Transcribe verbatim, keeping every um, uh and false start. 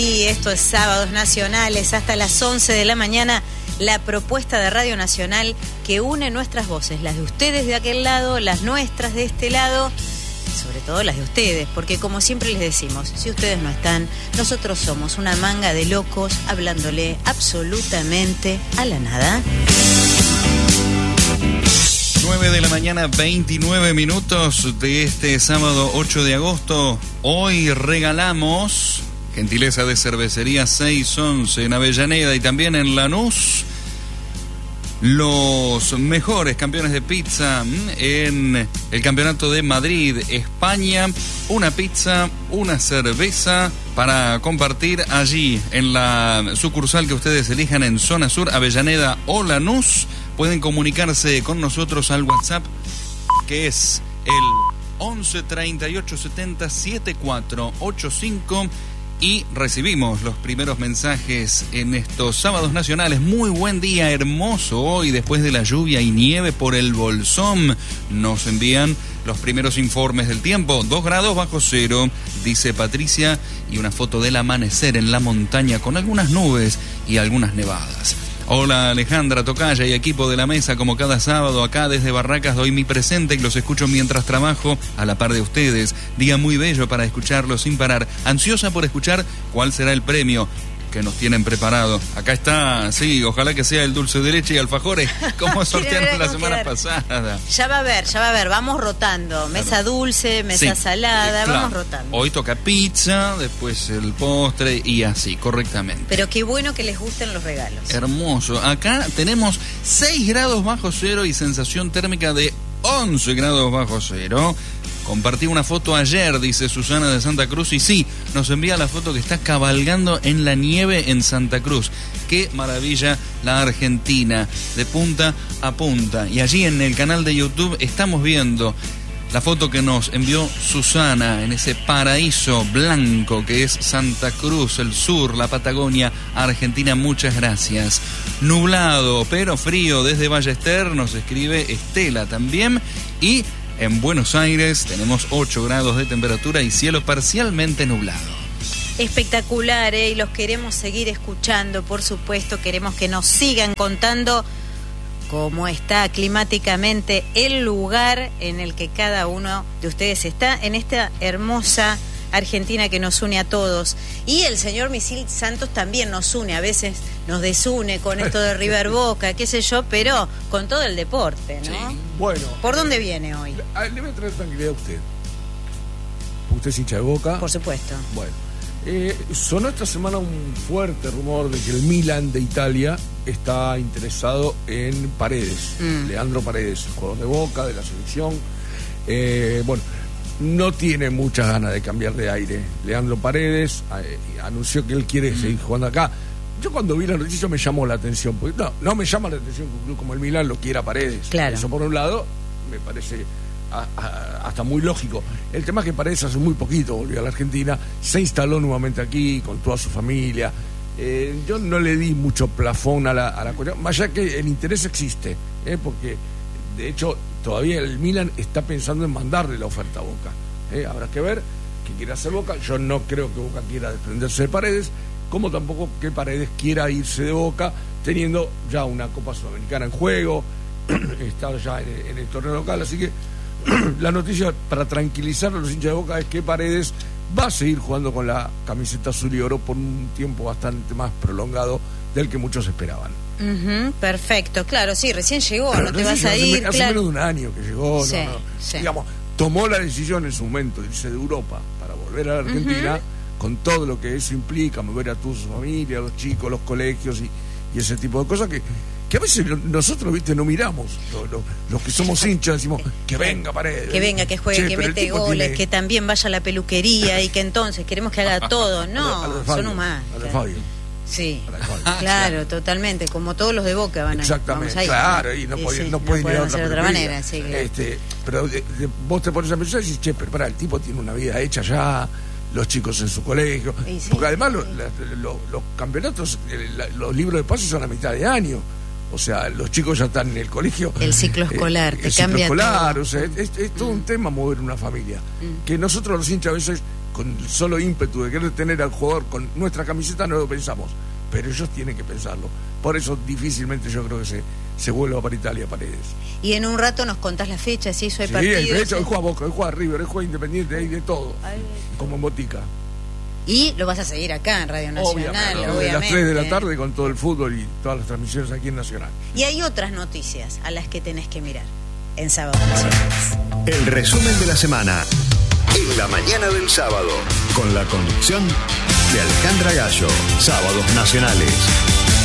Y esto es Sábados Nacionales, hasta las once de la mañana, la propuesta de Radio Nacional que une nuestras voces, las de ustedes de aquel lado, las nuestras de este lado, y sobre todo las de ustedes, porque como siempre les decimos, si ustedes no están, nosotros somos una manga de locos hablándole absolutamente a la nada. nueve de la mañana, veintinueve minutos de este sábado ocho de agosto. Hoy regalamos, gentileza de Cervecería seiscientos once en Avellaneda y también en Lanús, los mejores campeones de pizza en el Campeonato de Madrid, España. Una pizza, una cerveza para compartir allí en la sucursal que ustedes elijan en Zona Sur, Avellaneda o Lanús. Pueden comunicarse con nosotros al WhatsApp, que es el once treinta y ocho setenta setenta y cuatro ochenta y cinco. Y recibimos los primeros mensajes en estos sábados nacionales. Muy buen día, hermoso hoy, después de la lluvia y nieve por el Bolsón. Nos envían los primeros informes del tiempo. Dos grados bajo cero, dice Patricia, y una foto del amanecer en la montaña con algunas nubes y algunas nevadas. Hola Alejandra, tocaya y equipo de la mesa, como cada sábado acá desde Barracas doy mi presente y los escucho mientras trabajo a la par de ustedes. Día muy bello para escucharlos sin parar, ansiosa por escuchar cuál será el premio que nos tienen preparado. Acá está, sí, ojalá que sea el dulce de leche y alfajores, como sortearon la semana quedar. pasada. Ya va a ver, ya va a ver, vamos rotando. Mesa claro. dulce, mesa sí, salada, eh, claro. vamos rotando. Hoy toca pizza, después el postre y así, correctamente. Pero qué bueno que les gusten los regalos. Hermoso. Acá tenemos seis grados bajo cero y sensación térmica de once grados bajo cero. Compartí una foto ayer, dice Susana de Santa Cruz, y sí, nos envía la foto que está cabalgando en la nieve en Santa Cruz. Qué maravilla la Argentina, de punta a punta. Y allí en el canal de YouTube estamos viendo la foto que nos envió Susana en ese paraíso blanco que es Santa Cruz, el sur, la Patagonia Argentina. Muchas gracias. Nublado, pero frío desde Ballester, nos escribe Estela también. Y en Buenos Aires tenemos ocho grados de temperatura y cielo parcialmente nublado. Espectacular, ¿eh? Y los queremos seguir escuchando, por supuesto. Queremos que nos sigan contando cómo está climáticamente el lugar en el que cada uno de ustedes está en esta hermosa Argentina que nos une a todos. Y el señor Misil Santos también nos une, a veces nos desune con esto de River Boca, qué sé yo, pero con todo el deporte, ¿no? Sí. Bueno. ¿Por dónde viene hoy? Le, le voy a traer tranquilidad a usted. ¿Usted es hincha de Boca? Por supuesto. Bueno. Eh, sonó esta semana un fuerte rumor de que el Milan de Italia está interesado en Paredes, mm. Leandro Paredes, jugador de Boca, de la selección. Eh, bueno, no tiene muchas ganas de cambiar de aire. Leandro Paredes eh, anunció que él quiere seguir jugando acá. Yo cuando vi la noticia me llamó la atención, porque no, no me llama la atención que un club como el Milan lo quiera Paredes. Claro. Eso por un lado me parece a, a, hasta muy lógico. El tema es que Paredes hace muy poquito volvió a la Argentina, se instaló nuevamente aquí con toda su familia. Eh, yo no le di mucho plafón a la, a la cuestión, más allá que el interés existe, eh, porque de hecho todavía el Milan está pensando en mandarle la oferta a Boca. Eh, habrá que ver qué quiere hacer Boca. Yo no creo que Boca quiera desprenderse de Paredes, como tampoco que Paredes quiera irse de Boca, teniendo ya una Copa Sudamericana en juego, está ya en el, en el torneo local. Así que la noticia para tranquilizar a los hinchas de Boca es que Paredes va a seguir jugando con la camiseta azul y oro por un tiempo bastante más prolongado del que muchos esperaban. Uh-huh, perfecto, claro, sí, recién llegó, no te vas a hace, ir. Hace claro. menos de un año que llegó, sí, no, no. Sí. Digamos, tomó la decisión en su momento de irse de Europa para volver a la Argentina, uh-huh. con todo lo que eso implica, mover a toda su familia, a los chicos, los colegios y, y ese tipo de cosas que, que a veces nosotros, viste, no miramos. Los, los, los que somos hinchas decimos que venga Paredes. Que venga, que juegue, che, que mete goles, tiene... que también vaya a la peluquería y que entonces queremos que haga todo. No, a lo de Fabio, son humanos. A lo de Fabio. Sí, claro, claro, totalmente, como todos los de Boca van a exactamente, ahí, claro, y no, y podían, sí, no pueden ir a otra, de otra manera, sí, claro. este, pero de, de, vos te pones a pensar y dices, che, pero pará, el tipo tiene una vida hecha ya, los chicos en su colegio, sí, porque además sí. los, los, los campeonatos, los libros de pases son a mitad de año, o sea, los chicos ya están en el colegio. El ciclo escolar, eh, te el cambia ciclo escolar, todo. O sea, es, es todo mm. un tema mover una familia, mm. que nosotros los hinchas a veces con el solo ímpetu de querer tener al jugador con nuestra camiseta no lo pensamos, pero ellos tienen que pensarlo. Por eso difícilmente yo creo que se, se vuelva para Italia, Paredes. Y en un rato nos contás la fecha, si eso hay sí, partidos. Sí, de hecho, hoy juega Boca, hoy juega River, hoy juega Independiente, hay de todo, Ay, como en Botica. Y lo vas a seguir acá en Radio Nacional, obviamente. obviamente. A las tres de la tarde con todo el fútbol y todas las transmisiones aquí en Nacional. Y hay otras noticias a las que tenés que mirar en Sábados Nacionales. El resumen de la semana en la mañana del sábado, con la conducción de Alejandra Gallo. Sábados Nacionales.